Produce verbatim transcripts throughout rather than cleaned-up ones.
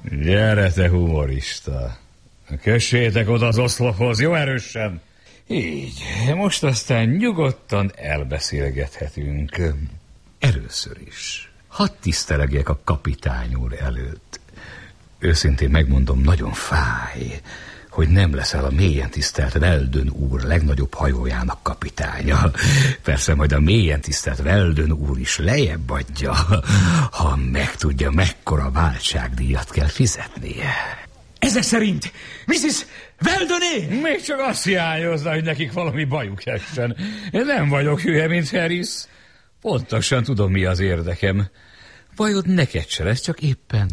Gyere, te humorista. Kössétek oda az oszlophoz, jó erősen. Így, most aztán nyugodtan elbeszélgethetünk. Először is, hadd tisztelegjek a kapitány úr előtt. Őszintén megmondom, nagyon fáj, hogy nem leszel a mélyen tisztelt Weldon úr legnagyobb hajójának kapitánya. Persze majd a mélyen tisztelt Weldon úr is lejjebb adja, ha megtudja, mekkora váltságdíjat kell fizetnie. Ezek szerint misszisz Weldoné? Még csak azt hiányozna, hogy nekik valami bajuk essen. Én nem vagyok hülye, mint Harris. Pontosan tudom, mi az érdekem. Bajod neked se lesz, csak éppen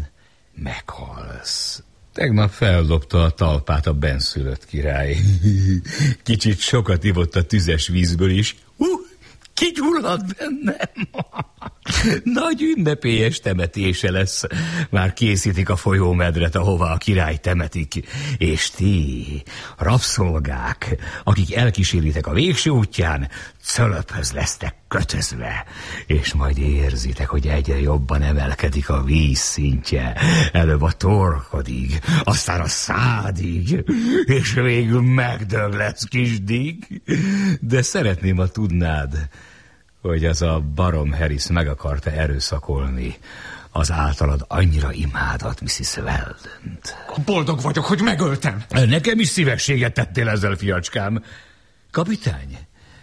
meghalsz. Tegnap feldobta a talpát a benszülött király. Kicsit sokat ivott a tüzes vízből is. Hú, kigyulladt bennem. Nagy ünnepélyes temetése lesz. Már készítik a folyómedret, ahova a király temetik. És ti, rabszolgák, akik elkíséritek a végső útján, cölöphöz lesztek kötözve, és majd érzitek, hogy egyre jobban emelkedik a víz szintje, előbb a torkodig, aztán a szádig, és végül megdög lesz kisdig. De szeretném, ha tudnád, hogy az a barom Harris meg akarta erőszakolni az általad annyira imádat misszisz Weldont. Boldog vagyok, hogy megöltem. Nekem is szívességet tettél ezzel, fiacskám. Kapitány,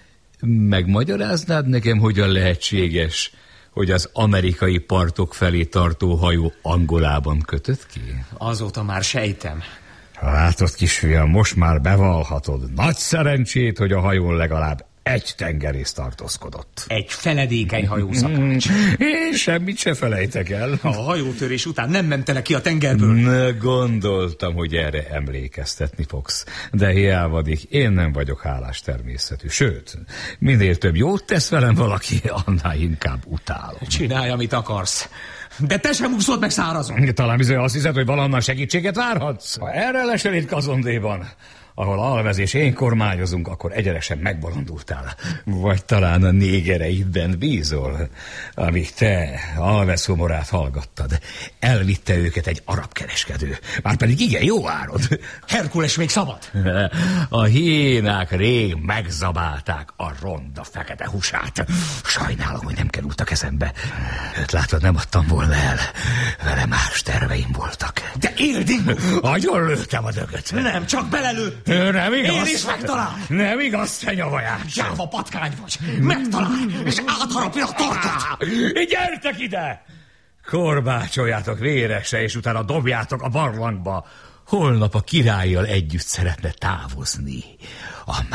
megmagyaráznád nekem, hogyan lehetséges, hogy az amerikai partok felé tartó hajó Angolában kötött ki? Azóta már sejtem. Látod, kisfiam, most már bevallhatod. Nagy szerencsét, hogy a hajón legalább egy tengerész tartózkodott. Egy feledékeny hajószakács. Én semmit se felejtek el. A hajótörés után nem mentene ki a tengerből. Ne, gondoltam, hogy erre emlékeztetni fogsz. De hiávadik, én nem vagyok hálás természetű. Sőt, minél több jót tesz velem valaki, annál inkább utálom. Csinálj, amit akarsz. De te sem úszod meg szárazon. Talán bizony azt hiszed, hogy valahonnan segítséget várhatsz. Ha erre lesel itt Kazondéban, ahol Alves és én kormányozunk, akkor egyenesen megbolondultál. Vagy talán a négereidben bízol, amíg te Alves humorát hallgattad. Elvitte őket egy arab kereskedő. Márpedig igen, jó árod. Herkules még szabad. A hiénák rég megzabálták a ronda fekete húsát. Sajnálom, hogy nem került a kezembe. Őt látod, nem adtam volna el. Vele más terveim voltak. De élding! Agyon lőttem a dögöt. Nem, csak belelőtt. Nem igaz? Én is megtalál. Nem igaz, te nyavajás. Gyáva patkány vagy. Megtalál, és átharapja a torkot. Gyertek ide! Korbácsoljátok véresre, és utána dobjátok a barlangba. Holnap a királlyal együtt szeretne távozni. A